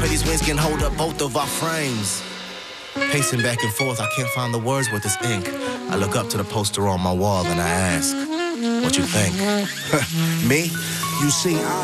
pray these wings can hold up both of our frames. Pacing back and forth, I can't find the words with this ink. I look up to the poster on my wall and I ask, what you think? Me? You see,